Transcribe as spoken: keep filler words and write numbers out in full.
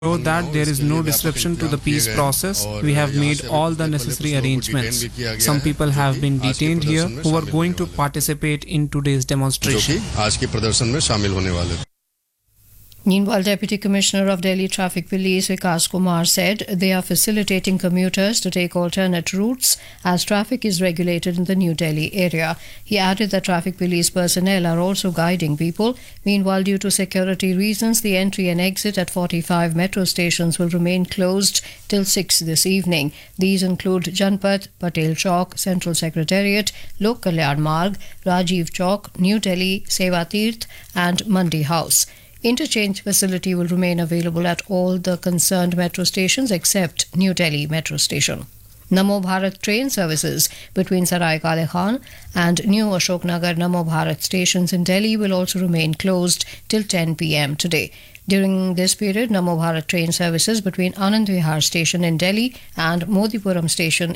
ensure that there is no disruption to the peace process, we have made all the necessary arrangements. Some people have been detained here who are going to participate in today's demonstration. Meanwhile, Deputy Commissioner of Delhi Traffic Police Vikas Kumar said they are facilitating commuters to take alternate routes as traffic is regulated in the New Delhi area. He added that traffic police personnel are also guiding people. Meanwhile, due to security reasons, the entry and exit at forty-five metro stations will remain closed till six this evening. These include Janpat, Patel Chowk, Central Secretariat, Lok Kalyan Marg, Rajiv Chowk, New Delhi, Seva Tirth and Mandi House. Interchange facility will remain available at all the concerned metro stations except New Delhi Metro Station. Namo Bharat train services between Sarai Kale Khan and New Ashoknagar Namo Bharat stations in Delhi will also remain closed till ten p m today. During this period, Namo Bharat train services between Anand Vihar station in Delhi and Modipuram station